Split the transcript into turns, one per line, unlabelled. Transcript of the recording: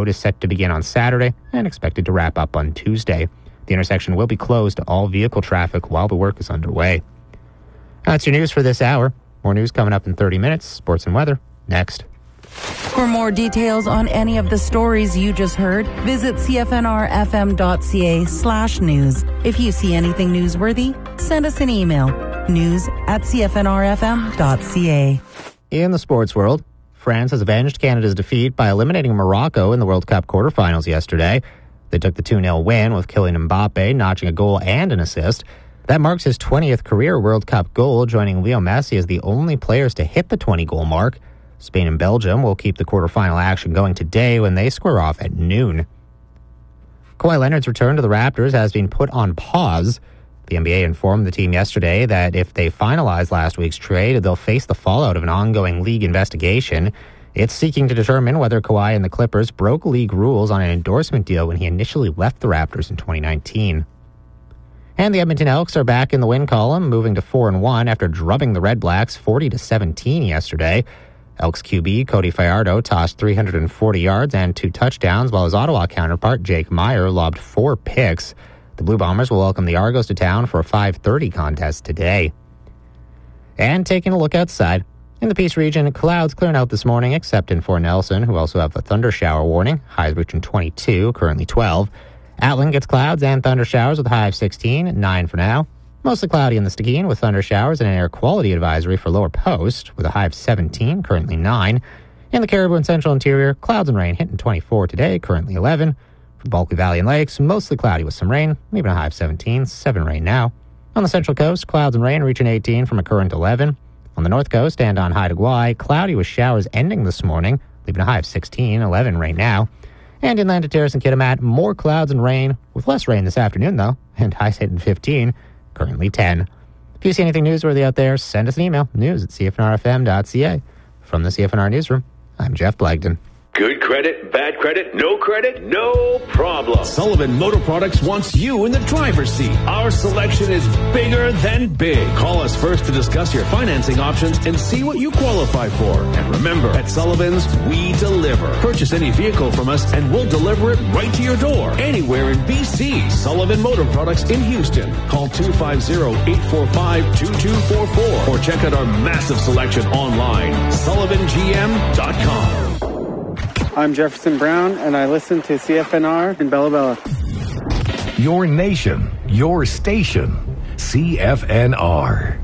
road is set to begin on Saturday and expected to wrap up on Tuesday. The intersection will be closed to all vehicle traffic while the work is underway. That's your news for this hour. More news coming up in 30 minutes. Sports and weather next.
For more details on any of the stories you just heard, visit cfnrfm.ca/news. If you see anything newsworthy, send us an email. news@cfnrfm.ca.
In the sports world, France has avenged Canada's defeat by eliminating Morocco in the World Cup quarterfinals yesterday. They took the 2-0 win with Kylian Mbappe notching a goal and an assist. That marks his 20th career World Cup goal, joining Leo Messi as the only players to hit the 20-goal mark. Spain and Belgium will keep the quarterfinal action going today when they square off at noon. Kawhi Leonard's return to the Raptors has been put on pause. The NBA informed the team yesterday that if they finalize last week's trade, they'll face the fallout of an ongoing league investigation. It's seeking to determine whether Kawhi and the Clippers broke league rules on an endorsement deal when he initially left the Raptors in 2019. And the Edmonton Elks are back in the win column, moving to 4-1 after drubbing the Red Blacks 40-17 yesterday. Elks QB Cody Fajardo tossed 340 yards and 2 touchdowns, while his Ottawa counterpart Jake Meyer lobbed 4 picks. The Blue Bombers will welcome the Argos to town for a 5:30 contest today. And taking a look outside, in the Peace region, clouds clearing out this morning, except in Fort Nelson, who also have a thunder shower warning. Highs reaching 22, currently 12. Atlin gets clouds and thunder showers with a high of 16, 9 for now. Mostly cloudy in the Stikine with thunder showers and an air quality advisory for Lower Post with a high of 17, currently 9. In the Caribou and Central Interior, clouds and rain hitting 24 today, currently 11. For Bulkley Valley and Lakes, mostly cloudy with some rain, leaving a high of 17, 7 rain now. On the Central Coast, clouds and rain reaching 18 from a current 11. On the North Coast and on Haida Gwaii, cloudy with showers ending this morning, leaving a high of 16, 11 rain now. And inland to Terrace and Kitimat, more clouds and rain, with less rain this afternoon though, and highs hitting 15. Currently 10. If you see anything newsworthy out there, send us an email, news@cfnrfm.ca. From the CFNR Newsroom, I'm Jeff Blagden.
Good credit, bad credit, no problem.
Sullivan Motor Products wants you in the driver's seat. Our selection is bigger than big. Call us first to discuss your financing options and see what you qualify for. And remember, at Sullivan's, we deliver. Purchase any vehicle from us and we'll deliver it right to your door. Anywhere in BC. Sullivan Motor Products in Houston. Call 250-845-2244 or check out our massive selection online. SullivanGM.com.
I'm Jefferson Brown, and I listen to CFNR in Bella Bella.
Your nation, your station, CFNR.